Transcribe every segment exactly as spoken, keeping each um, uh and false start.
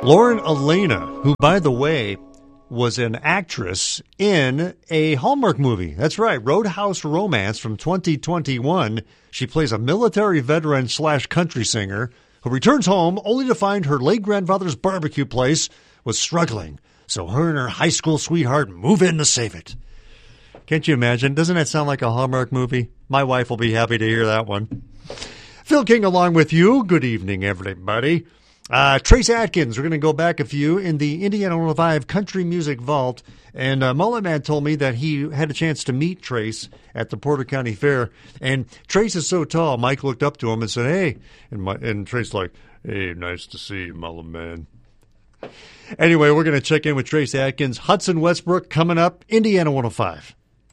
Lauren Elena, who, by the way, was an actress in a Hallmark movie. That's right, Roadhouse Romance from twenty twenty-one. She plays a military veteran slash country singer who returns home only to find her late grandfather's barbecue place was struggling. So her and her high school sweetheart move in to save it. Can't you imagine? Doesn't that sound like a Hallmark movie? My wife will be happy to hear that one. Phil King along with you. Good evening, everybody. Uh, Trace Adkins, we're going to go back a few in the Indiana one oh five Country Music Vault. And uh, Mullet Man told me that he had a chance to meet Trace at the Porter County Fair. And Trace is so tall, Mike looked up to him and said, hey. And, my, and Trace like, hey, nice to see you, Mullet Man. Anyway, we're going to check in with Trace Adkins. Hudson Westbrook coming up, Indiana one oh five.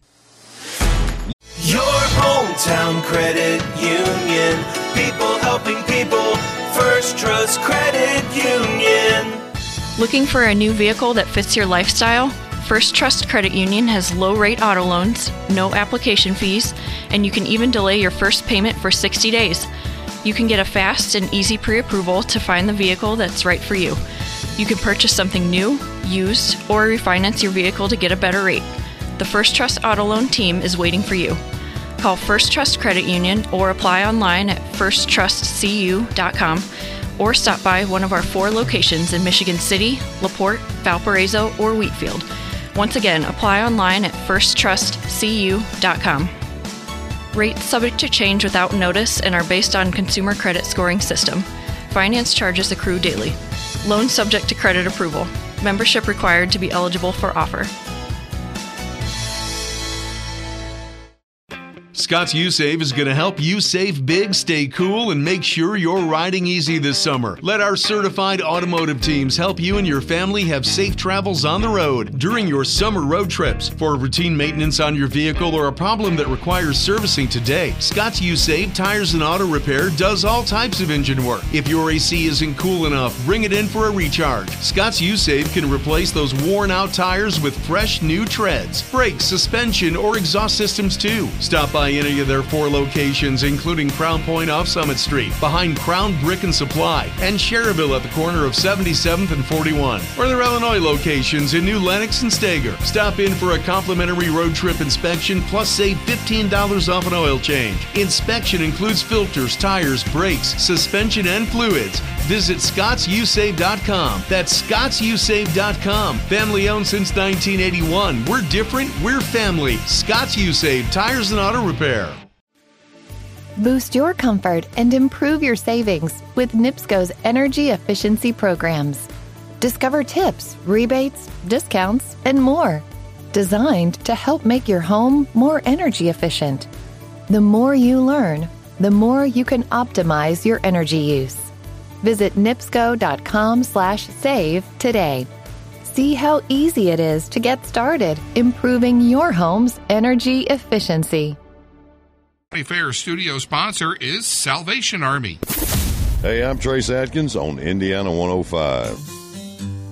Your hometown credit union. People helping people. First Trust Credit Union. Looking for a new vehicle that fits your lifestyle? First Trust Credit Union has low-rate auto loans, no application fees, and you can even delay your first payment for sixty days. You can get a fast and easy pre-approval to find the vehicle that's right for you. You can purchase something new, used, or refinance your vehicle to get a better rate. The First Trust Auto Loan team is waiting for you. Call First Trust Credit Union or apply online at first trust c u dot com or stop by one of our four locations in Michigan City, LaPorte, Valparaiso, or Wheatfield. Once again, apply online at first trust c u dot com. Rates subject to change without notice and are based on consumer credit scoring system. Finance charges accrue daily. Loan subject to credit approval. Membership required to be eligible for offer. Scott's U-Save is going to help you save big, stay cool, and make sure you're riding easy this summer. Let our certified automotive teams help you and your family have safe travels on the road during your summer road trips. For routine maintenance on your vehicle or a problem that requires servicing today, Scott's U-Save Tires and Auto Repair does all types of engine work. If your A C isn't cool enough, bring it in for a recharge. Scott's U-Save can replace those worn-out tires with fresh new treads, brakes, suspension, or exhaust systems too. Stop by any of their four locations, including Crown Point off Summit Street, behind Crown Brick and Supply, and Cherryville at the corner of seventy-seventh and forty-one, or their Illinois locations in New Lenox and Stager. Stop in for a complimentary road trip inspection, plus save fifteen dollars off an oil change. Inspection includes filters, tires, brakes, suspension, and fluids. Visit scotts u save dot com. That's scotts u save dot com. Family owned since nineteen eighty-one. We're different, we're family. Scott's U-Save Tires and Auto Repair. Boost your comfort and improve your savings with NIPSCO's energy efficiency programs. Discover tips, rebates, discounts, and more, designed to help make your home more energy efficient. The more you learn, the more you can optimize your energy use. Visit nipsco dot com slash save today. See how easy it is to get started improving your home's energy efficiency. Fair studio sponsor is Salvation Army. Hey, I'm Trace Adkins on Indiana one oh five.